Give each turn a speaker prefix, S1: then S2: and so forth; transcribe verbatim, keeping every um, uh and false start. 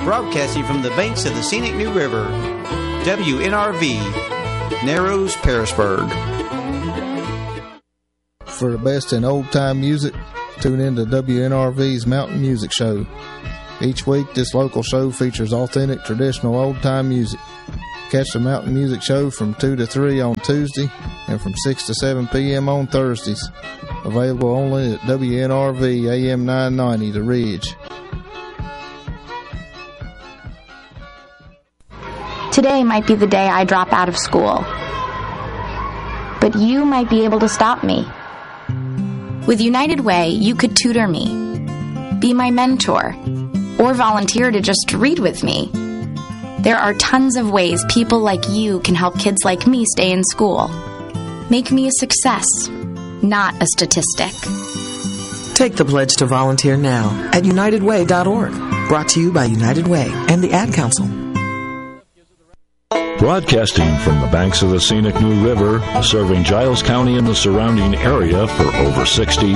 S1: Broadcasting from the banks of the scenic New River, W N R V, Narrows, Pearisburg.
S2: For the best in old-time music, tune in to W N R V's Mountain Music Show. Each week, this local show features authentic, traditional old-time music. Catch the Mountain Music Show from two to three on Tuesday and from six to seven p.m. on Thursdays. Available only at W N R V A M nine ninety, The Ridge.
S3: Today might be the day I drop out of school. But you might be able to stop me. With United Way, you could tutor me, be my mentor, or volunteer to just read with me. There are tons of ways people like you can help kids like me stay in school. Make me a success, not a statistic.
S4: Take the pledge to volunteer now at united way dot org. Brought to you by United Way and the Ad Council.
S5: Broadcasting from the banks of the scenic New River, serving Giles County and the surrounding area for over sixty